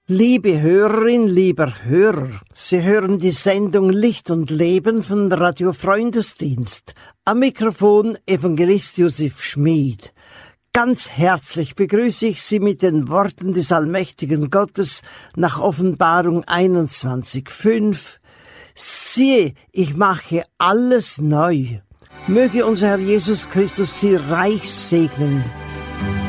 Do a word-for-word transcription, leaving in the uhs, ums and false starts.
Liebe Hörerin, lieber Hörer, Sie hören die Sendung Licht und Leben von Radio Freundesdienst. Am Mikrofon Evangelist Josef Schmid. Ganz herzlich begrüße ich Sie mit den Worten des allmächtigen Gottes nach Offenbarung einundzwanzig fünf. Siehe, ich mache alles neu. Möge unser Herr Jesus Christus Sie reich segnen.